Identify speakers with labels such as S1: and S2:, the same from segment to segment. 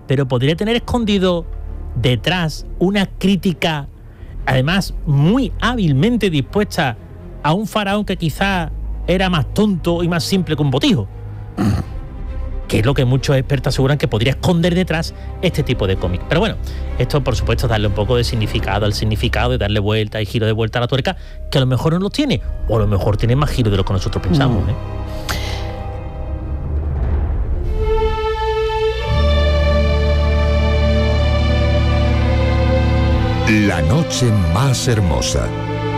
S1: pero podría tener escondido detrás una crítica, además muy hábilmente dispuesta a un faraón que quizá era más tonto y más simple que un botijo. Que es lo que muchos expertos aseguran que podría esconder detrás este tipo de cómic. Pero bueno, esto por supuesto es darle un poco de significado al significado y darle vuelta y giro de vuelta a la tuerca, que a lo mejor no los tiene, o a lo mejor tiene más giro de lo que nosotros pensamos, ¿eh?
S2: La noche más hermosa.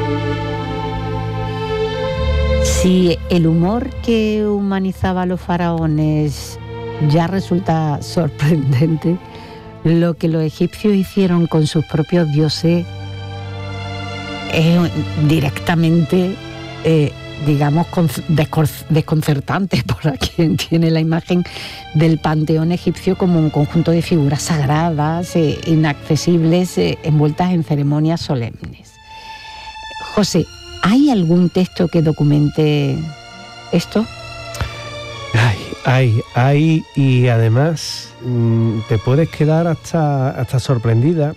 S3: Si el humor que humanizaba a los faraones ya resulta sorprendente, lo que los egipcios hicieron con sus propios dioses es directamente, desconcertante para quien tiene la imagen del panteón egipcio como un conjunto de figuras sagradas, inaccesibles, envueltas en ceremonias solemnes. José, ¿hay algún texto que documente esto?
S4: Hay, y además te puedes quedar hasta sorprendida,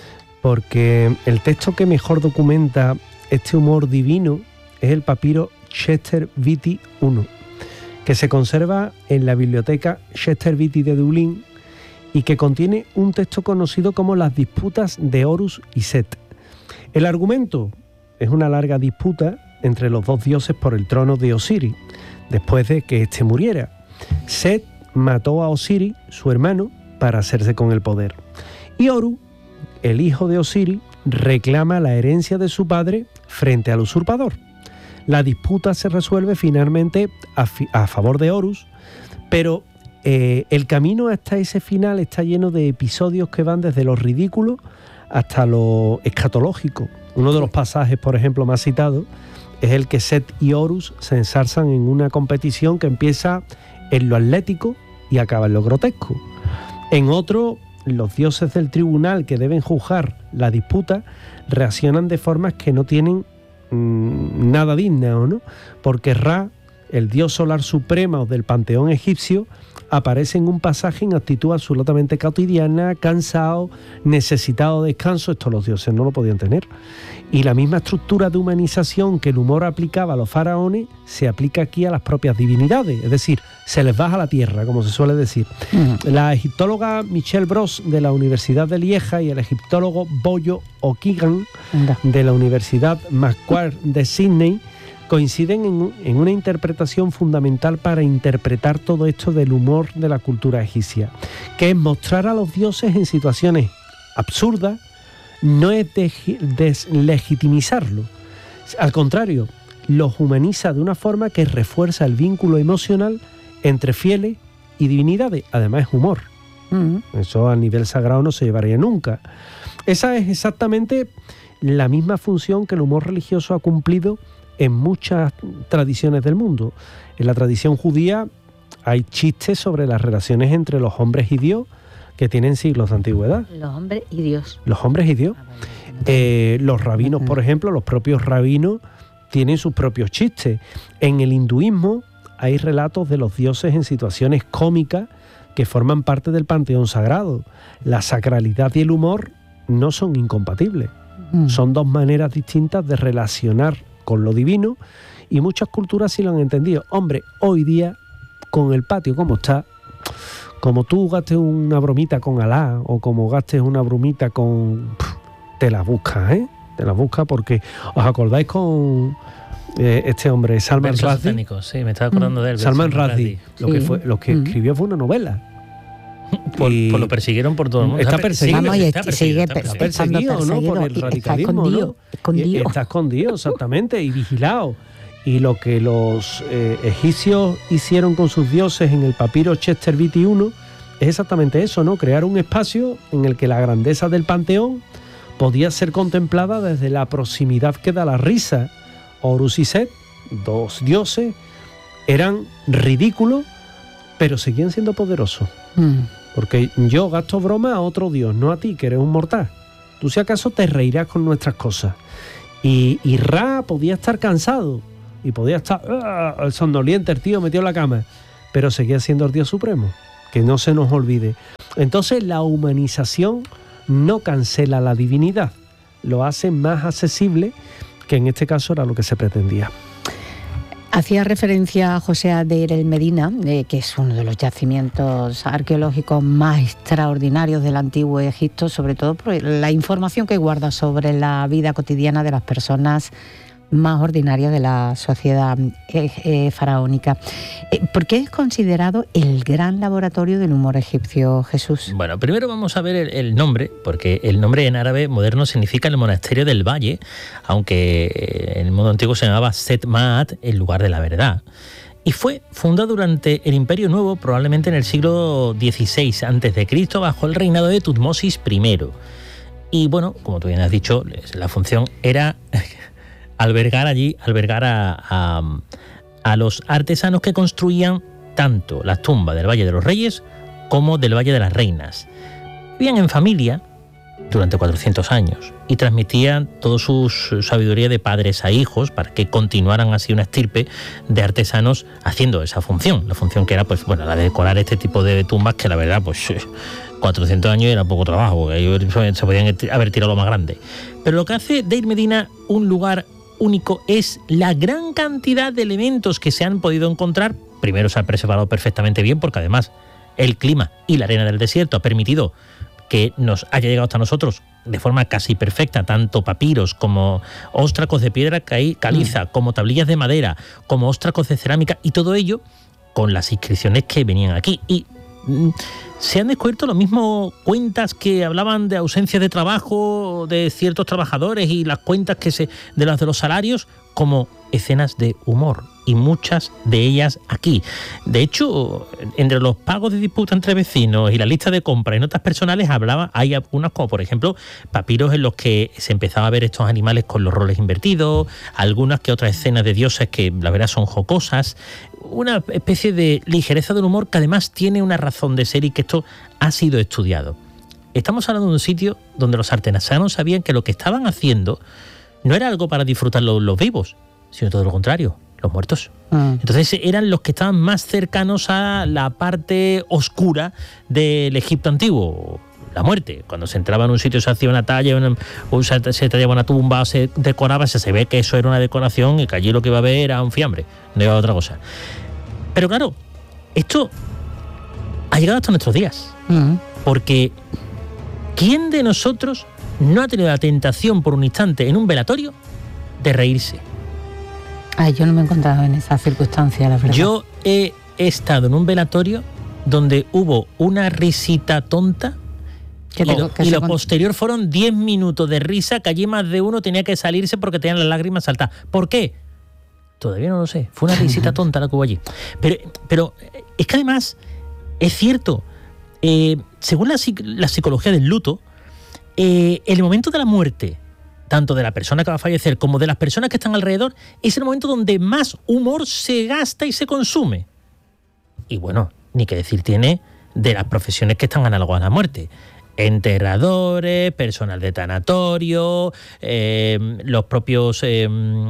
S4: porque el texto que mejor documenta este humor divino es el papiro Chester Beatty I, que se conserva en la biblioteca Chester Beatty de Dublín y que contiene un texto conocido como las disputas de Horus y Set. El argumento es una larga disputa entre los dos dioses por el trono de Osiris, después de que éste muriera. Set mató a Osiris, su hermano, para hacerse con el poder. Y Horus, el hijo de Osiris, reclama la herencia de su padre frente al usurpador. La disputa se resuelve finalmente a favor de Horus, pero el camino hasta ese final está lleno de episodios que van desde lo ridículo hasta lo escatológico. Uno de los pasajes, por ejemplo, más citados es el que Set y Horus se ensarzan en una competición que empieza en lo atlético y acaba en lo grotesco. En otro, los dioses del tribunal que deben juzgar la disputa reaccionan de formas que no tienen nada dignas, ¿no? Porque Ra, el dios solar supremo del panteón egipcio, aparece en un pasaje en actitud absolutamente cotidiana, cansado, necesitado de descanso. Esto los dioses no lo podían tener. Y la misma estructura de humanización que el humor aplicaba a los faraones se aplica aquí a las propias divinidades, es decir, se les baja la tierra, como se suele decir. La egiptóloga Michelle Bros de la Universidad de Lieja y el egiptólogo Boyo O'Keegan de la Universidad Macquarie de Sydney coinciden en una interpretación fundamental para interpretar todo esto del humor de la cultura egipcia, que es mostrar a los dioses en situaciones absurdas, no es deslegitimizarlo. Al contrario, los humaniza de una forma que refuerza el vínculo emocional entre fieles y divinidades. Además es humor. Eso a nivel sagrado no se llevaría nunca. Esa es exactamente la misma función que el humor religioso ha cumplido en muchas tradiciones del mundo. En la tradición judía hay chistes sobre las relaciones entre los hombres y Dios que tienen siglos de antigüedad.
S3: Los hombres y Dios.
S4: Los hombres y Dios. Los rabinos, por ejemplo, los propios rabinos tienen sus propios chistes. En el hinduismo hay relatos de los dioses en situaciones cómicas que forman parte del panteón sagrado. La sacralidad y el humor no son incompatibles. Son dos maneras distintas de relacionar con lo divino, y muchas culturas sí lo han entendido. Hombre, hoy día, con el patio como está, como tú gastes una bromita con Alá o como gastes una bromita con... te la buscas, ¿eh? Te la buscas, porque os acordáis con este hombre, Salman Rushdie.
S1: Sí, me estaba acordando de él.
S4: Salman Rushdie. Lo que escribió fue una novela.
S1: Por lo persiguieron por todo el mundo.
S4: Está perseguido.
S3: Está
S4: perseguido, ¿no? Por el radicalismo, ¿no? Está escondido, exactamente, y vigilado. Y lo que los egipcios hicieron con sus dioses en el papiro Chester Beatty I es exactamente eso, ¿no? Crear un espacio en el que la grandeza del panteón podía ser contemplada desde la proximidad que da la risa. Horus y Set, dos dioses, eran ridículos, pero seguían siendo poderosos. Porque yo gasto broma a otro dios, no a ti, que eres un mortal. Tú si acaso te reirás con nuestras cosas. Y Ra podía estar cansado y podía estar somnoliente, el tío metido en la cama, pero seguía siendo el dios supremo. Que no se nos olvide. Entonces la humanización no cancela la divinidad, lo hace más accesible, que en este caso era lo que se pretendía.
S3: Hacía referencia a José Ader el Medina, que es uno de los yacimientos arqueológicos más extraordinarios del antiguo Egipto, sobre todo por la información que guarda sobre la vida cotidiana de las personas más ordinarias de la sociedad faraónica. ¿Por qué es considerado el gran laboratorio del humor egipcio, Jesús?
S1: Bueno, primero vamos a ver el nombre, porque el nombre en árabe moderno significa el monasterio del valle, aunque en el mundo antiguo se llamaba Set Ma'at, el lugar de la verdad. Y fue fundado durante el Imperio Nuevo, probablemente en el siglo XVI a.C., bajo el reinado de Tutmosis I. Y bueno, como tú bien has dicho, la función era albergar a los artesanos que construían tanto las tumbas del Valle de los Reyes como del Valle de las Reinas. Vivían en familia durante 400 años y transmitían toda su sabiduría de padres a hijos para que continuaran así una estirpe de artesanos haciendo esa función. La función que era, pues bueno, la de decorar este tipo de tumbas, que la verdad, pues 400 años era poco trabajo, porque ellos se podían haber tirado lo más grande. Pero lo que hace Deir Medina un lugar único es la gran cantidad de elementos que se han podido encontrar. Primero, se ha preservado perfectamente bien, porque además el clima y la arena del desierto ha permitido que nos haya llegado hasta nosotros de forma casi perfecta, tanto papiros como óstracos de piedra caliza, como tablillas de madera, como óstracos de cerámica, y todo ello con las inscripciones que venían aquí. Y se han descubierto lo mismo cuentas que hablaban de ausencia de trabajo de ciertos trabajadores y las cuentas de los salarios, como escenas de humor, y muchas de ellas aquí. De hecho, entre los pagos de disputa entre vecinos y la lista de compras y notas personales hay algunas, como por ejemplo papiros en los que se empezaba a ver estos animales con los roles invertidos, algunas que otras escenas de dioses que la verdad son jocosas, una especie de ligereza del humor que además tiene una razón de ser, y que esto ha sido estudiado. Estamos hablando de un sitio donde los artesanos sabían que lo que estaban haciendo no era algo para disfrutar los vivos, sino todo lo contrario, los muertos. Entonces eran los que estaban más cercanos a la parte oscura del Egipto antiguo, la muerte. Cuando se entraba en un sitio, se hacía una talla, se tallaba una tumba, se decoraba, se ve que eso era una decoración y que allí lo que iba a haber era un fiambre, no iba a otra cosa. Pero claro, esto ha llegado hasta nuestros días, porque ¿quién de nosotros no ha tenido la tentación por un instante en un velatorio de reírse?
S3: Ay, yo no me he encontrado en esa circunstancia, la verdad.
S1: Yo he estado en un velatorio donde hubo una risita tonta y lo posterior fueron 10 minutos de risa, que allí más de uno tenía que salirse porque tenían las lágrimas saltadas. ¿Por qué? Todavía no lo sé. Fue una risita tonta la que hubo allí. Pero es que además es cierto, según la psicología del luto, el momento de la muerte, tanto de la persona que va a fallecer como de las personas que están alrededor, es el momento donde más humor se gasta y se consume. Y bueno, ni que decir tiene de las profesiones que están análogas a la muerte. Enterradores, personal de tanatorio, los propios, lo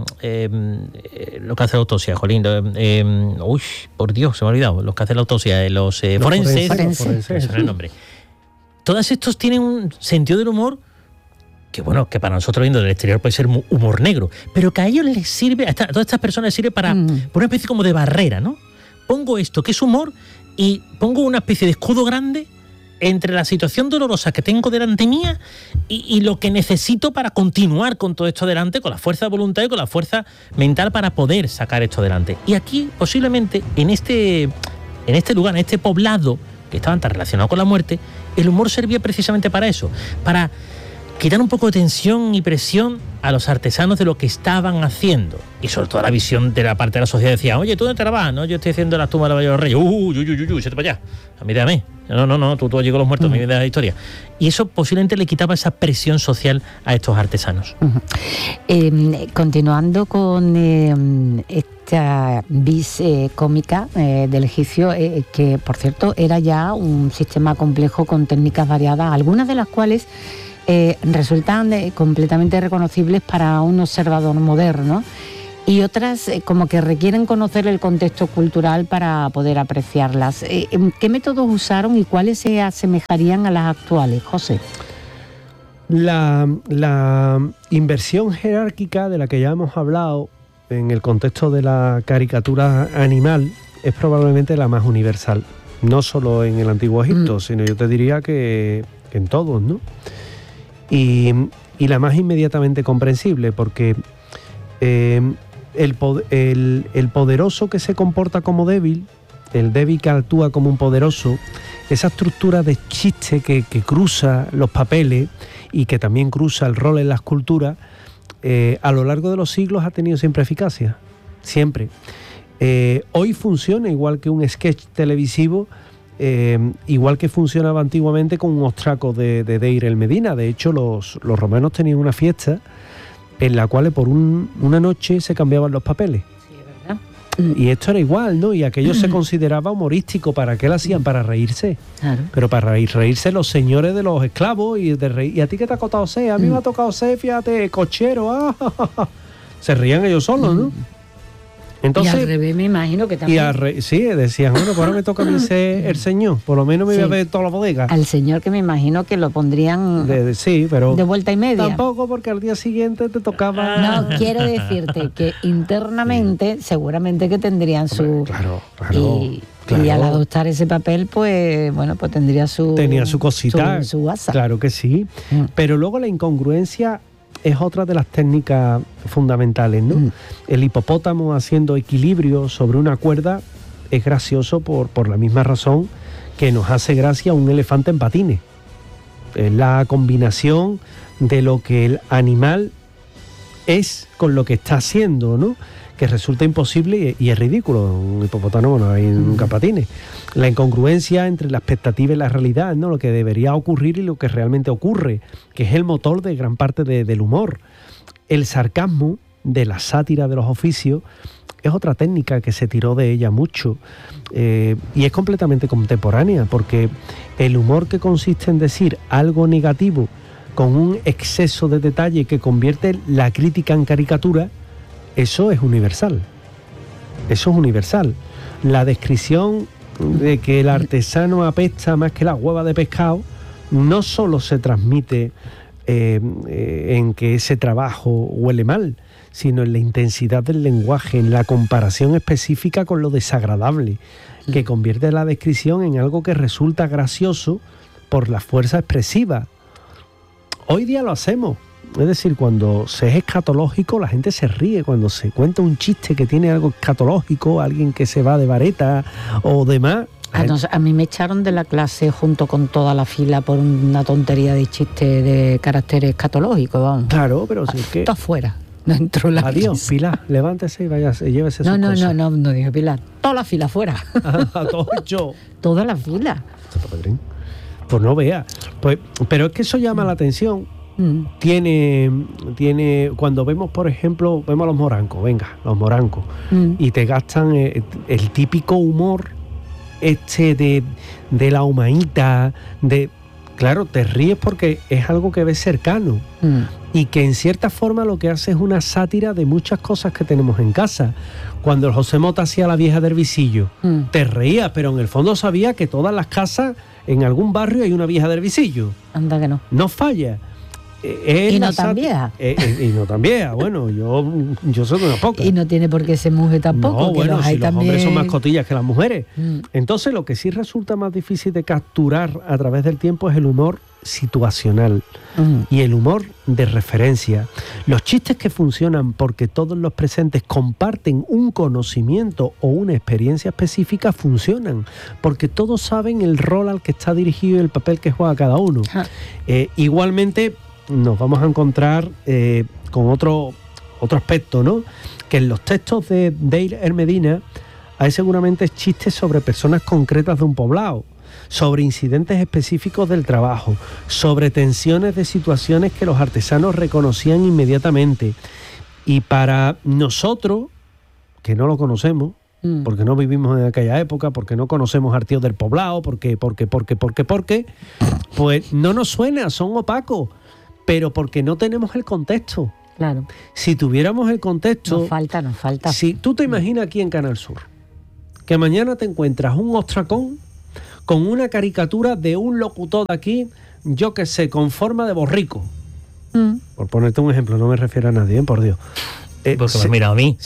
S1: que hace la autopsia, jolín, uy, por Dios, se me ha olvidado, los que hacen la autopsia, los forenses. Ese es el nombre. Todos estos tienen un sentido del humor que, bueno, que para nosotros viendo del exterior puede ser humor negro, pero que a ellos les sirve, a todas estas personas les sirve para por una especie como de barrera, ¿no? Pongo esto que es humor y pongo una especie de escudo grande entre la situación dolorosa que tengo delante mía y lo que necesito para continuar con todo esto adelante, con la fuerza de voluntad y con la fuerza mental para poder sacar esto adelante. Y aquí, posiblemente, en este lugar, en este poblado que estaban tan relacionados con la muerte, el humor servía precisamente para eso, para quitar un poco de tensión y presión a los artesanos de lo que estaban haciendo. Y sobre todo la visión de la parte de la sociedad decía, oye, ¿tú dónde te vas? No, yo estoy haciendo las tumbas del Valle de los Reyes. Siete para allá. A mí déjame. No, tú allí con los muertos, a mí me da la historia. Y eso posiblemente le quitaba esa presión social a estos artesanos.
S3: Continuando con esta vis cómica del egipcio, que por cierto era ya un sistema complejo con técnicas variadas, algunas de las cuales resultan completamente reconocibles para un observador moderno. y otras como que requieren conocer el contexto cultural para poder apreciarlas. ¿Qué métodos usaron y cuáles se asemejarían a las actuales, José?
S4: La inversión jerárquica de la que ya hemos hablado en el contexto de la caricatura animal es probablemente la más universal, no solo en el Antiguo Egipto, sino yo te diría que en todos, ¿no? Y la más inmediatamente comprensible, porque el poderoso que se comporta como débil, el débil que actúa como un poderoso, esa estructura de chiste que cruza los papeles y que también cruza el rol en las culturas, a lo largo de los siglos ha tenido siempre eficacia, siempre. Hoy funciona igual que un sketch televisivo, igual que funcionaba antiguamente con un ostraco de Deir el Medina. De hecho, los romanos tenían una fiesta en la cual por una noche se cambiaban los papeles.
S3: Sí, es verdad.
S4: Y esto era igual, ¿no? Y aquello se consideraba humorístico. ¿Para qué lo hacían? Para reírse.
S3: Claro.
S4: Pero para reírse los señores de los esclavos y ¿y a ti qué te ha tocado ser? A mí me ha tocado ser, fíjate, cochero. Se rían ellos solos, ¿no? Entonces,
S3: y al revés me imagino que también.
S4: Sí, decían, bueno, pues ahora me toca a mí ser el señor. Por lo menos me voy a ver toda la bodega.
S3: Al señor, que me imagino que lo pondrían
S4: sí, pero
S3: de vuelta y media.
S4: Tampoco, porque al día siguiente te tocaba.
S3: No, quiero decirte que internamente seguramente que tendrían su...
S4: Claro.
S3: Y al adoptar ese papel, pues bueno, pues tenía su
S4: cosita.
S3: Su WhatsApp.
S4: Claro que sí. Pero luego la incongruencia es otra de las técnicas fundamentales, ¿no? El hipopótamo haciendo equilibrio sobre una cuerda es gracioso por la misma razón que nos hace gracia un elefante en patines. Es la combinación de lo que el animal es con lo que está haciendo, ¿no? Que resulta imposible y es ridículo. Un hipopótamo no hay nunca patines. La incongruencia entre la expectativa y la realidad, ¿no? Lo que debería ocurrir y lo que realmente ocurre, que es el motor de gran parte del humor. El sarcasmo de la sátira de los oficios es otra técnica que se tiró de ella mucho, y es completamente contemporánea, porque el humor que consiste en decir algo negativo con un exceso de detalle que convierte la crítica en caricatura, eso es universal. Eso es universal. La descripción de que el artesano apesta más que la hueva de pescado no solo se transmite en que ese trabajo huele mal, sino en la intensidad del lenguaje, en la comparación específica con lo desagradable, que convierte la descripción en algo que resulta gracioso por la fuerza expresiva. Hoy día lo hacemos. Es decir, cuando se es escatológico, la gente se ríe. Cuando se cuenta un chiste que tiene algo escatológico, alguien que se va de vareta o demás.
S3: A mí me echaron de la clase junto con toda la fila por una tontería de chiste de carácter escatológico, vamos.
S4: Claro, pero si es que...
S3: Todo afuera. No entró la
S4: Adiós,
S3: clase.
S4: Pilar, levántese y váyase, llévese sus cosas.
S3: No dijo Pilar. Toda la fila afuera.
S4: Todo hecho.
S3: Toda la fila.
S4: Pues no vea. Pues, pero es que eso llama la atención. Tiene cuando vemos, por ejemplo, vemos a los morancos, y te gastan el típico humor de la humaíta, claro, te ríes porque es algo que ves cercano y que en cierta forma lo que hace es una sátira de muchas cosas que tenemos en casa. Cuando el José Mota hacía la vieja del visillo, te reías, pero en el fondo sabía que todas las casas, en algún barrio hay una vieja del visillo.
S3: Anda que no.
S4: No falla.
S3: Y no tan vieja.
S4: Y no tan vieja. Bueno, yo soy de una poca.
S3: Y no tiene por qué ser mujer tampoco.
S4: No, bueno, si los hombres son más cotillas que las mujeres. Entonces, lo que sí resulta más difícil de capturar a través del tiempo es el humor situacional y el humor de referencia. Los chistes que funcionan porque todos los presentes comparten un conocimiento o una experiencia específica funcionan, porque todos saben el rol al que está dirigido y el papel que juega cada uno. Igualmente, nos vamos a encontrar con otro aspecto, ¿no? Que en los textos de Deir el Medina hay seguramente chistes sobre personas concretas de un poblado, sobre incidentes específicos del trabajo, sobre tensiones de situaciones que los artesanos reconocían inmediatamente. Y para nosotros, que no lo conocemos, porque no vivimos en aquella época, porque no conocemos al tío del poblado, porque, pues no nos suena, son opacos, pero porque no tenemos el contexto.
S3: Claro.
S4: Si tuviéramos el contexto...
S3: Nos falta.
S4: Si tú te imaginas aquí en Canal Sur, que mañana te encuentras un ostracón con una caricatura de un locutor de aquí, yo que sé, con forma de borrico. Por ponerte un ejemplo, no me refiero a nadie, por Dios.
S1: Porque me has mirado a mí.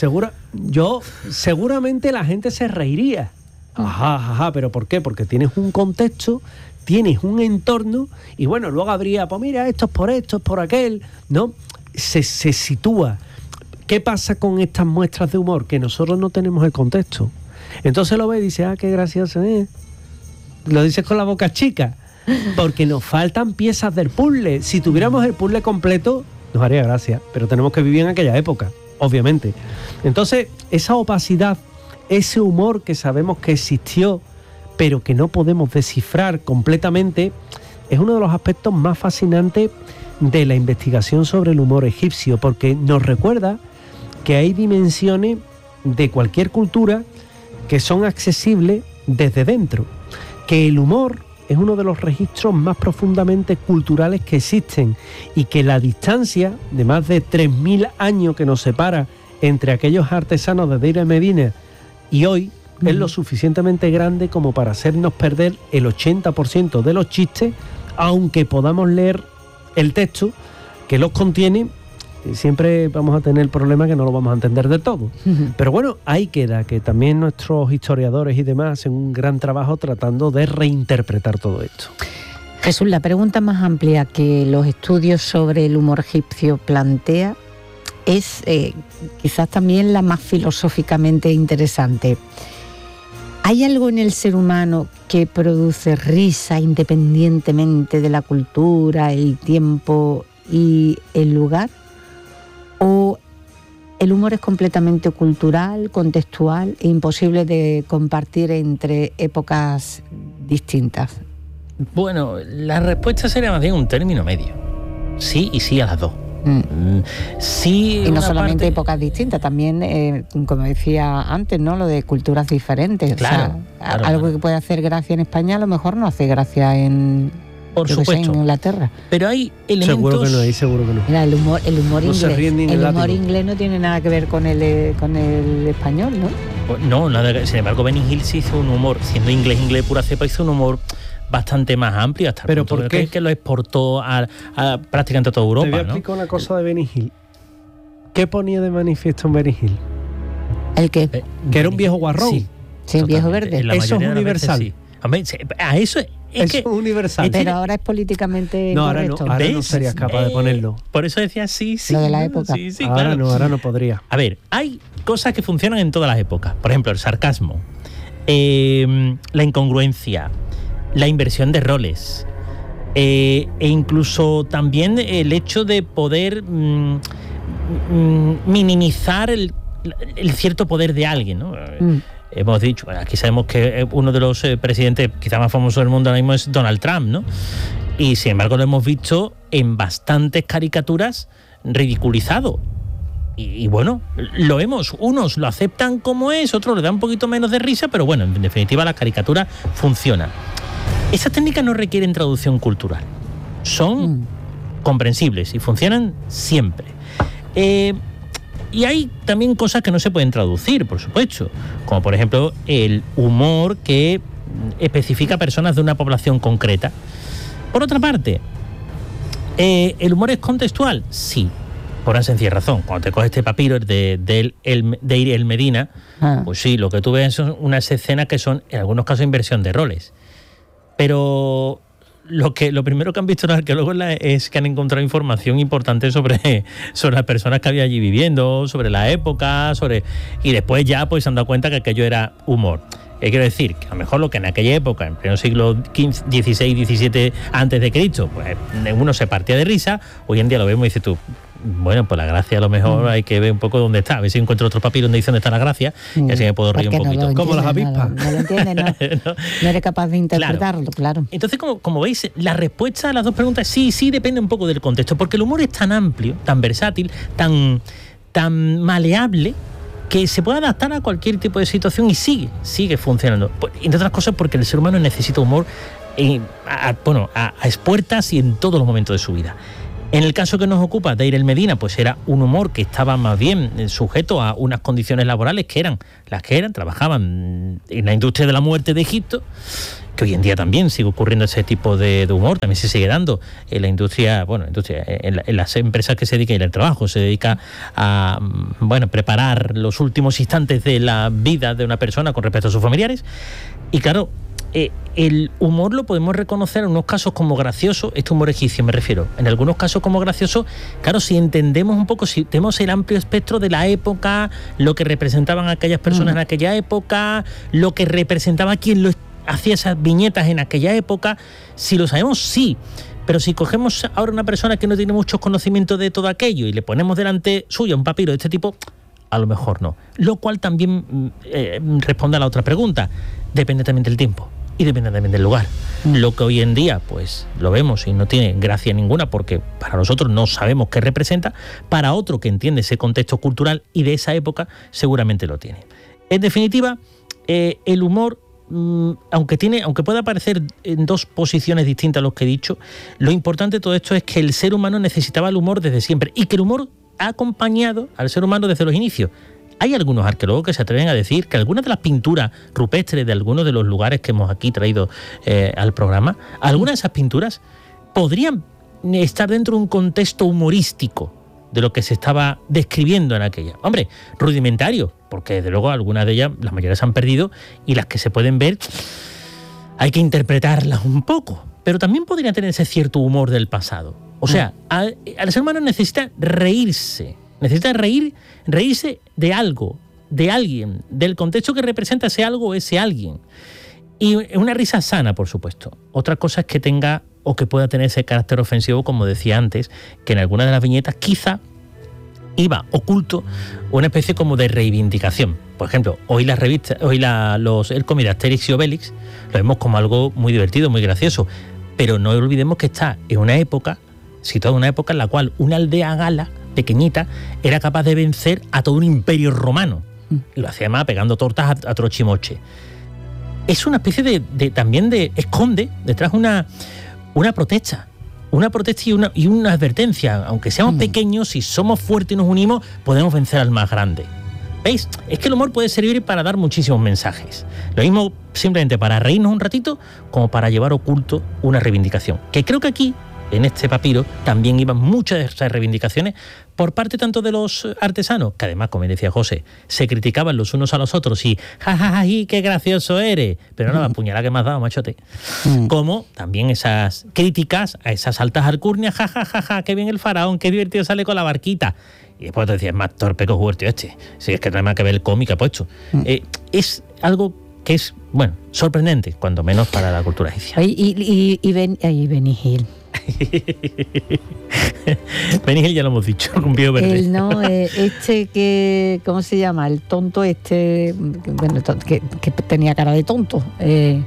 S4: Seguramente la gente se reiría. Ajá, ¿pero por qué? Porque tienes un contexto, tienes un entorno, y bueno, luego habría, pues mira, esto es por aquel, ¿no? Se sitúa. ¿Qué pasa con estas muestras de humor? Que nosotros no tenemos el contexto. Entonces lo ves y dices, qué gracioso es. Lo dices con la boca chica. Porque nos faltan piezas del puzzle. Si tuviéramos el puzzle completo, nos haría gracia. Pero tenemos que vivir en aquella época, obviamente. Entonces, esa opacidad, ese humor que sabemos que existió, pero que no podemos descifrar completamente, es uno de los aspectos más fascinantes de la investigación sobre el humor egipcio, porque nos recuerda que hay dimensiones de cualquier cultura que son accesibles desde dentro, que el humor es uno de los registros más profundamente culturales que existen y que la distancia de más de 3.000 años que nos separa entre aquellos artesanos de Deir el-Medina y hoy es lo suficientemente grande como para hacernos perder el 80% de los chistes, aunque podamos leer el texto que los contiene. Siempre vamos a tener el problema que no lo vamos a entender del todo. Pero bueno, ahí queda, que también nuestros historiadores y demás hacen un gran trabajo tratando de reinterpretar todo esto.
S3: Jesús, la pregunta más amplia que los estudios sobre el humor egipcio plantea es quizás también la más filosóficamente interesante. ¿Hay algo en el ser humano que produce risa independientemente de la cultura, el tiempo y el lugar? ¿O el humor es completamente cultural, contextual e imposible de compartir entre épocas distintas?
S1: Bueno, la respuesta sería más bien un término medio. Sí y sí a las dos. Sí,
S3: y no solamente épocas distintas, también, como decía antes, ¿no? Lo de culturas diferentes.
S1: Claro,
S3: claro, algo que puede hacer gracia en España a lo mejor no hace gracia en...
S1: Por supuesto.
S3: En Inglaterra.
S1: Pero hay elementos...
S4: Seguro que no.
S3: Mira, el humor
S4: no
S3: inglés. El humor
S4: látigo.
S3: inglés no tiene nada que ver con el español, ¿no?
S1: Pues no, nada. Sin embargo, Benny Hill sí hizo un humor, siendo inglés pura cepa, hizo un humor bastante más amplio, hasta
S4: ¿pero
S1: el punto
S4: por qué?
S1: que lo exportó a prácticamente toda Europa.
S4: Te voy a explicar una cosa de Benny Hill. ¿Qué ponía de manifiesto en Benny Hill?
S3: ¿El qué?
S4: Que era un viejo guarrón.
S3: Sí, un viejo verde.
S4: Eso es universal.
S1: Sí. Hombre, a eso
S4: es universal.
S3: Pero ahora es políticamente correcto.
S4: Ahora no serías capaz de ponerlo.
S1: Por eso decía sí.
S3: Lo de la época.
S1: Sí,
S4: ahora
S1: claro.
S4: ahora no podría.
S1: A ver, hay cosas que funcionan en todas las épocas. Por ejemplo, el sarcasmo, la incongruencia, la inversión de roles, e incluso también el hecho de poder minimizar el cierto poder de alguien, ¿no? Hemos dicho, aquí sabemos que uno de los presidentes quizá más famosos del mundo ahora mismo es Donald Trump, ¿no? Y sin embargo lo hemos visto en bastantes caricaturas ridiculizado. Y bueno, unos lo aceptan como es, otros le dan un poquito menos de risa, pero bueno, en definitiva la caricatura funciona. Esas técnicas no requieren traducción cultural, son comprensibles y funcionan siempre. Y hay también cosas que no se pueden traducir, por supuesto, como por ejemplo el humor que especifica personas de una población concreta. Por otra parte, ¿el humor es contextual? Sí, por una sencilla razón. Cuando te coges este papiro de Deir el-Medina, pues sí, lo que tú ves son unas escenas que son, en algunos casos, inversión de roles. Pero lo primero que han visto los arqueólogos es que han encontrado información importante sobre las personas que había allí viviendo, sobre la época, y después ya pues se han dado cuenta que aquello era humor. ¿Qué quiero decir? Que a lo mejor lo que en aquella época, en pleno siglo XV, XVI, XVII antes de Cristo, pues uno se partía de risa, hoy en día lo vemos y dices tú, bueno, pues la gracia a lo mejor hay que ver un poco dónde está, a ver si encuentro otro papiro donde dice dónde está la gracia, y así me puedo reír un poquito.
S4: Como las avispas.
S3: No lo entiendes, no eres capaz de interpretarlo, claro.
S1: Entonces, como veis, la respuesta a las dos preguntas sí depende un poco del contexto, porque el humor es tan amplio, tan versátil, tan maleable, que se puede adaptar a cualquier tipo de situación y sigue funcionando. Entre otras cosas porque el ser humano necesita humor a expuertas y en todos los momentos de su vida. En el caso que nos ocupa de Irel Medina, pues era un humor que estaba más bien sujeto a unas condiciones laborales que eran las que eran, trabajaban en la industria de la muerte de Egipto, que hoy en día también sigue ocurriendo ese tipo de humor, también se sigue dando en la industria, en las empresas que se dedican al trabajo, se dedica a preparar los últimos instantes de la vida de una persona con respecto a sus familiares. Y claro, el humor lo podemos reconocer en unos casos como gracioso, este humor egipcio me refiero, en algunos casos como gracioso, claro, si entendemos un poco, si tenemos el amplio espectro de la época, lo que representaban aquellas personas en aquella época, lo que representaba quien lo hacía esas viñetas en aquella época, si lo sabemos, sí. Pero si cogemos ahora una persona que no tiene muchos conocimientos de todo aquello y le ponemos delante suya un papiro de este tipo, a lo mejor no. Lo cual también responde a la otra pregunta. Depende también del tiempo y depende también del lugar. Lo que hoy en día pues lo vemos y no tiene gracia ninguna porque para nosotros no sabemos qué representa, para otro que entiende ese contexto cultural y de esa época seguramente lo tiene. En definitiva, el humor, aunque pueda aparecer en dos posiciones distintas a los que he dicho, lo importante de todo esto es que el ser humano necesitaba el humor desde siempre y que el humor ha acompañado al ser humano desde los inicios. Hay algunos arqueólogos que se atreven a decir que algunas de las pinturas rupestres de algunos de los lugares que hemos aquí traído al programa, algunas de esas pinturas podrían estar dentro de un contexto humorístico de lo que se estaba describiendo en aquella. Hombre, rudimentario, porque desde luego algunas de ellas, la mayoría se han perdido y las que se pueden ver hay que interpretarlas un poco, pero también podría tener ese cierto humor del pasado. O sea, el ser humano necesita reírse, reírse de algo, de alguien, del contexto que representa ese algo o ese alguien. Y una risa sana, por supuesto. Otra cosa es que tenga o que pueda tener ese carácter ofensivo, como decía antes, que en algunas de las viñetas quizá iba oculto una especie como de reivindicación. Por ejemplo, hoy las revistas, el cómic de Asterix y Obelix lo vemos como algo muy divertido, muy gracioso, pero no olvidemos que está en una época, situada en una época en la cual una aldea gala pequeñita era capaz de vencer a todo un imperio romano. Y lo hacía además pegando tortas a trochimoche. Es una especie también de esconde detrás una protesta. Una protesta y una advertencia. Aunque seamos pequeños, si somos fuertes y nos unimos, podemos vencer al más grande. ¿Veis? Es que el humor puede servir para dar muchísimos mensajes. Lo mismo simplemente para reírnos un ratito, como para llevar oculto una reivindicación. Que creo que aquí, en este papiro, también iban muchas de esas reivindicaciones por parte tanto de los artesanos, que además, como decía José, se criticaban los unos a los otros y jajaja, qué gracioso eres, pero no, la puñalada que me has dado, machote. Como también esas críticas a esas altas alcurnias, jajaja, qué bien el faraón, qué divertido sale con la barquita. Y después te decías, más torpe que Huerto este. Si es que no hay más que ver el cómic que ha puesto. Es algo que es, sorprendente, cuando menos para la cultura egipcia.
S3: Y Benny Hill.
S1: Benny Hill ya lo hemos dicho, con pío verde.
S3: Que, ¿cómo se llama? El tonto que tenía cara de tonto. Que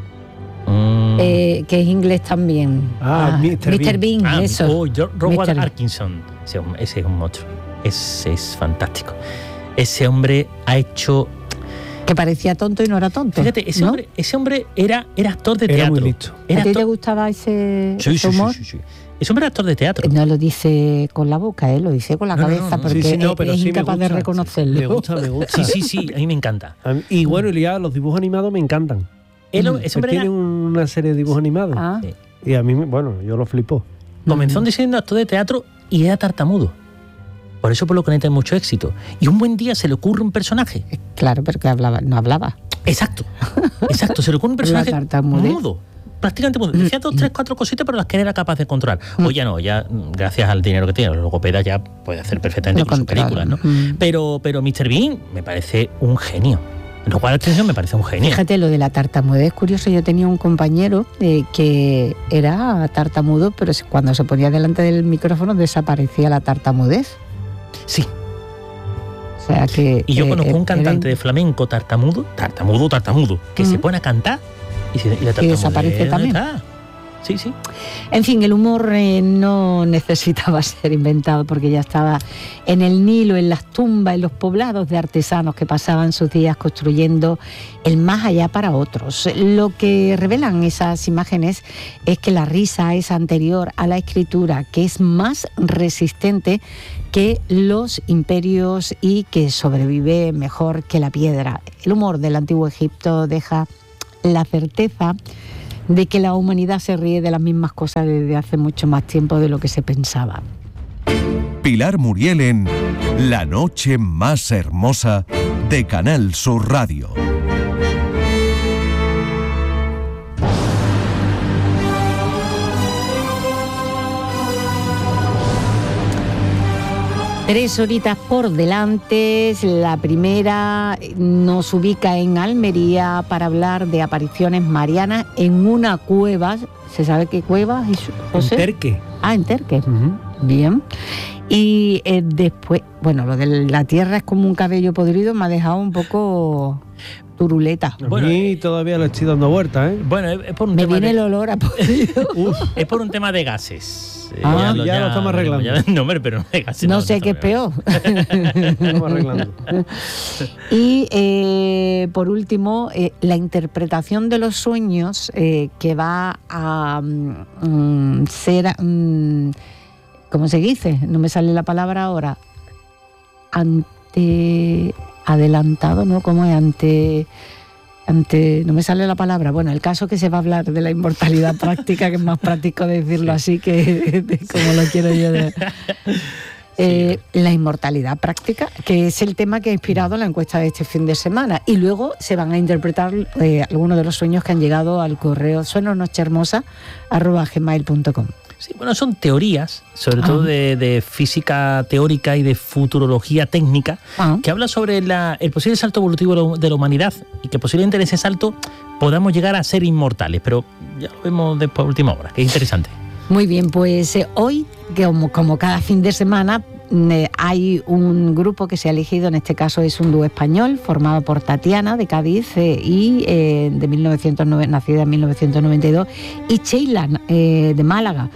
S3: es inglés también. Mr. Bean, eso.
S1: Rowan Atkinson. Ese es un monstruo. Ese es fantástico. Ese hombre ha hecho...
S3: Que parecía tonto y no era tonto.
S1: Fíjate, ese hombre era actor de teatro.
S4: Era muy listo.
S3: ¿A ti te gustaba ese humor?
S1: Sí. Ese hombre era actor de teatro.
S3: No lo dice con la boca, lo dice con la cabeza, porque es incapaz de reconocerlo.
S4: Me gusta.
S1: Sí, a mí me encanta.
S4: Y bueno, ya los dibujos animados me encantan. Tiene una serie de dibujos animados. Y a mí, yo lo flipo.
S1: Comenzó siendo actor de teatro y era tartamudo. Por eso por lo que no tiene mucho éxito. Y un buen día se le ocurre un personaje.
S3: Claro, pero que no hablaba.
S1: Exacto. Se le ocurre un personaje mudo. Prácticamente mudo. Decía 2, 3, 4 cositas, pero las que era capaz de controlar. O ya no, ya gracias al dinero que tiene, los logopedas ya puede hacer perfectamente sus películas, ¿no? Pero Mr. Bean me parece un genio. Lo cual me parece un genio.
S3: Fíjate, lo de la tartamudez es curioso. Yo tenía un compañero que era tartamudo, pero cuando se ponía delante del micrófono desaparecía la tartamudez.
S1: Sí.
S3: O sea que...
S1: Y yo conozco un cantante de flamenco tartamudo, que se pone a cantar y
S3: desaparece también.
S1: Sí, sí.
S3: En fin, el humor no necesitaba ser inventado porque ya estaba en el Nilo, en las tumbas, en los poblados de artesanos que pasaban sus días construyendo el más allá para otros. Lo que revelan esas imágenes es que la risa es anterior a la escritura, que es más resistente que los imperios y que sobrevive mejor que la piedra. El humor del antiguo Egipto deja la certeza de que la humanidad se ríe de las mismas cosas desde hace mucho más tiempo de lo que se pensaba.
S2: Pilar Muriel en La noche más hermosa de Canal Sur Radio.
S3: Tres horitas por delante. La primera nos ubica en Almería para hablar de apariciones marianas en una cueva. ¿Se sabe qué cueva, José?
S4: En Terque.
S3: En Terque.
S4: Uh-huh.
S3: Bien. Y después, bueno, lo de la tierra es como un cabello podrido, me ha dejado un poco turuleta.
S4: A mí todavía le estoy dando vueltas, ¿eh?
S1: Bueno, es por un
S3: Me
S1: tema
S3: viene el olor a podrido.
S1: es por un tema de gases.
S4: Ya lo estamos arreglando.
S1: No, hombre, pero no de gases.
S3: No sé qué es peor.
S4: Estamos arreglando.
S3: Y por último, la interpretación de los sueños que va a ser, ¿cómo se dice? No me sale la palabra ahora. Adelantado, ¿no? ¿Cómo es? No me sale la palabra. Bueno, el caso es que se va a hablar de la inmortalidad práctica, que es más práctico decirlo así que como lo quiero yo. La inmortalidad práctica, que es el tema que ha inspirado la encuesta de este fin de semana. Y luego se van a interpretar algunos de los sueños que han llegado al correo sueñosnochehermosa@gmail.com.
S1: Sí, bueno, son teorías, sobre todo de física teórica y de futurología técnica, que habla sobre el posible salto evolutivo de la humanidad y que posiblemente en ese salto podamos llegar a ser inmortales, pero ya lo vemos después a última hora, que es interesante.
S3: Muy bien, pues hoy, como cada fin de semana, hay un grupo que se ha elegido, en este caso es un dúo español formado por Tatiana de Cádiz y nacida en 1992, y Sheila de Málaga,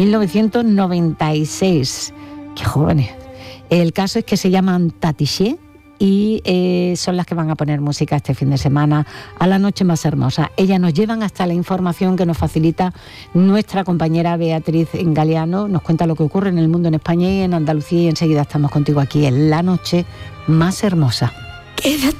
S3: 1996. ¡Qué jóvenes! El caso es que se llaman Tatiché y son las que van a poner música este fin de semana a La noche más hermosa. Ellas nos llevan hasta la información que nos facilita nuestra compañera Beatriz Galeano. Nos cuenta lo que ocurre en el mundo, en España y en Andalucía, y enseguida estamos contigo aquí en La noche más hermosa.
S5: Quédate